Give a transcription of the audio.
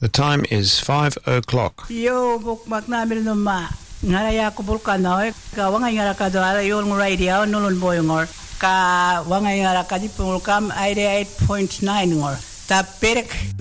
The time is 5 o'clock. Yo, bukmak namin numa. Ngaraya ko bulkanoy. Ka wangay ngaraka do ala yung radio nulun boyongor. Ka wangay ngaraka di pulkam 88.9 ngor. Ta perek